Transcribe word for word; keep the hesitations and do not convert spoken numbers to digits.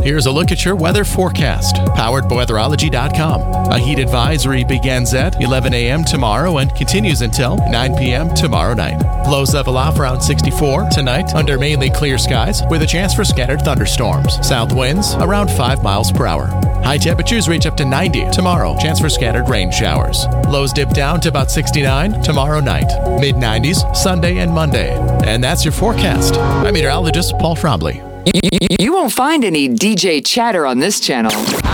Here's a look at your weather forecast, powered by weatherology dot com. A heat advisory begins at eleven a.m. tomorrow and continues until nine p.m. tomorrow night. Lows level off around sixty-four tonight under mainly clear skies with a chance for scattered thunderstorms. South winds around five miles per hour. High temperatures reach up to ninety tomorrow. Chance for scattered rain showers. Lows dip down to about sixty-nine tomorrow night. mid nineties Sunday and Monday. And that's your forecast. I'm meteorologist Paul Frombley. You won't find any D J chatter on this channel.